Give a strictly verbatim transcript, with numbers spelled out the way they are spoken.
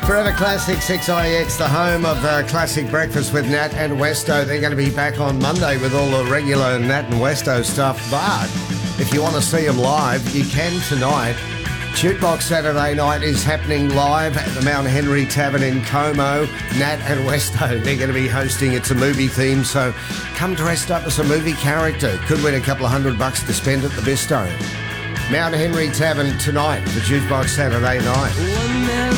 Forever Classic, six I X, the home of uh, Classic Breakfast with Nat and Westo. They're going to be back on Monday with all the regular Nat and Westo stuff. But if you want to see them live, you can tonight. Jukebox Saturday night is happening live at the Mount Henry Tavern in Como. Nat and Westo, they're going to be hosting. It's a movie theme, so come dressed up as a movie character. Could win a couple of hundred bucks to spend at the Bisto. Mount Henry Tavern tonight, the Jukebox Saturday night.